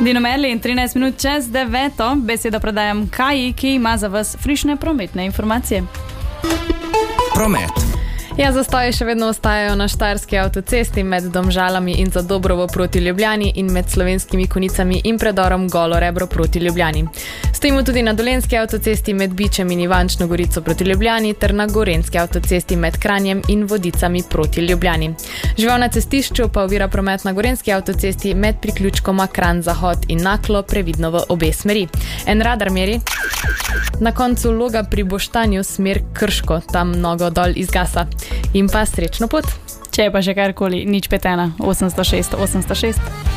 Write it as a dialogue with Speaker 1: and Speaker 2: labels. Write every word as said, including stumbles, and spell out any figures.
Speaker 1: Dino Merli in trinajst minut čez deveto. Besedo predajam Kaji, ki ima za vas frišne prometne informacije.
Speaker 2: Promet.
Speaker 3: Ja, zastoji še vedno ostajajo na Štajerski avtocesti med Domžalami in Zadobrovo proti Ljubljani in med Slovenskimi Konicami in predorom Golo Rebro proti Ljubljani. Stojimo tudi na Dolenjski avtocesti med Bičem in Ivančno Gorico proti Ljubljani ter na Gorenjski avtocesti med Kranjem in Vodicami proti Ljubljani. Žival na cestišču pa ovira promet na Gorenjski avtocesti med priključkoma Kranj Zahod in Naklo, previdno v obe smeri. En radar meri. Na koncu Loga pri Boštanju smer Krško, tam mnogo dol izgasa. In pa srečno pot.
Speaker 1: Če je pa že karkoli, nič pet ena, osemsto šest, osemsto šest.